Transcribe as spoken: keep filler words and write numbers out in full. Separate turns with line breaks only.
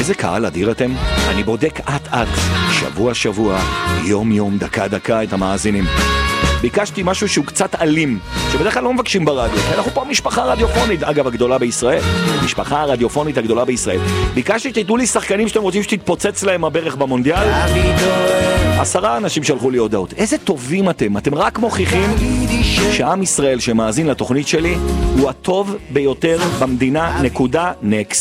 איזה קהל אדיר אתם. אני בודק עט עט, שבוע שבוע, יום יום, דקה דקה את המאזינים. ביקשתי משהו שהוא קצת אלים, שבדרך כלל לא מבקשים ברדיו. אנחנו פה משפחה רדיופונית, אגב, הגדולה בישראל. משפחה הרדיופונית הגדולה בישראל. ביקשתי שתיתנו לי שחקנים שאתם רוצים שתתפוצץ להם הברך במונדיאל. עשרה אנשים שלחו לי הודעות. איזה טובים אתם. אתם רק מוכיחים שעם ישראל שמאזין לתוכנית שלי הוא הטוב ביותר במדינה, נקודה, נקסט.